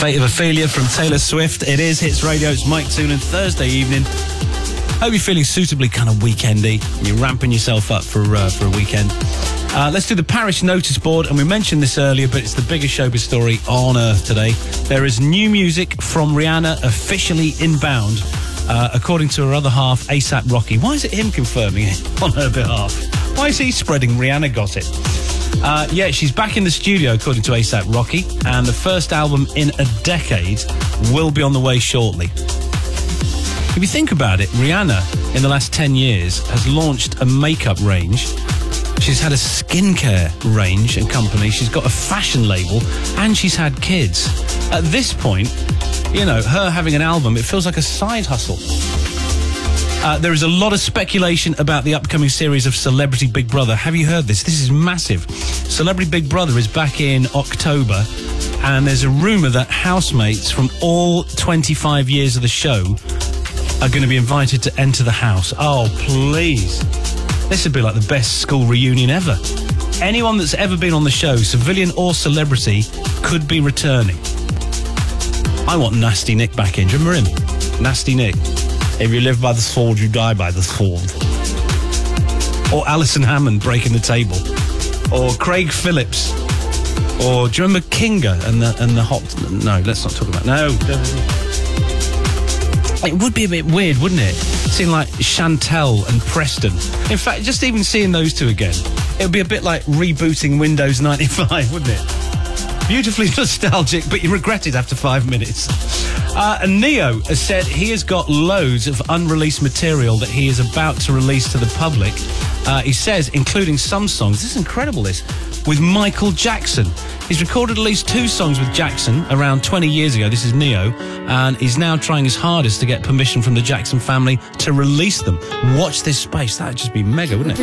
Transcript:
Fate of Ophelia from Taylor Swift. It is Hits Radio. It's Mike Toonan, Thursday evening. Hope you're feeling suitably kind of weekendy. You're ramping yourself up for a weekend. Let's do the parish notice board, and we mentioned this earlier, but it's the biggest showbiz story on earth today. There is new music from Rihanna officially inbound, according to her other half, A$AP Rocky. Why is it him confirming it on her behalf? Why is he spreading Rihanna gossip? Yeah, she's back in the studio, according to A$AP Rocky, and the first album in a decade will be on the way shortly. If you think about it, Rihanna, in the last 10 years, has launched a makeup range. She's had a skincare range and company. She's got a fashion label, and she's had kids. At this point, you know, her having an album, it feels like a side hustle. There is a lot of speculation about the upcoming series of Celebrity Big Brother. Have you heard this? This is massive. Celebrity Big Brother is back in October, and there's a rumour that housemates from all 25 years of the show are going to be invited to enter the house. Oh, please. This would be like the best school reunion ever. Anyone that's ever been on the show, civilian or celebrity, could be returning. I want Nasty Nick back in. Do you remember him? Nasty Nick. If you live by the sword, you die by the sword. Or Alison Hammond breaking the table. Or Craig Phillips. Or do you remember Kinga and the hot... No, let's not talk about... No. It would be a bit weird, wouldn't it? Seeing like Chantel and Preston. In fact, just even seeing those two again, it would be a bit like rebooting Windows 95, wouldn't it? Beautifully nostalgic, but you regret it after 5 minutes. And Neo has said he has got loads of unreleased material that he is about to release to the public. He says, including some songs, this is incredible, this, with Michael Jackson. He's recorded at least 2 songs with Jackson around 20 years ago. This is Neo, and he's now trying his hardest to get permission from the Jackson family to release them. Watch this space. That would just be mega, wouldn't it?